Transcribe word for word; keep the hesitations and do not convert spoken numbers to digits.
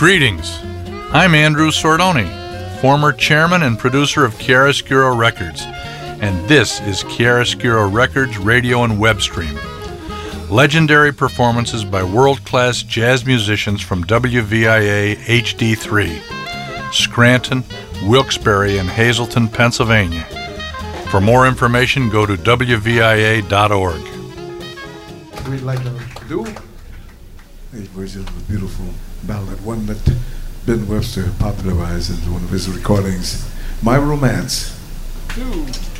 Greetings. I'm Andrew Sordoni, former chairman and producer of Chiaroscuro Records, and this is Chiaroscuro Records radio and web stream. Legendary performances by world-class jazz musicians from W V I A H D three, Scranton, Wilkes-Barre, and Hazleton, Pennsylvania. For more information, go to W V I A dot org. We'd like to do a version of a beautiful ballad, one that Ben Webster popularized in one of his recordings, My Romance. Two.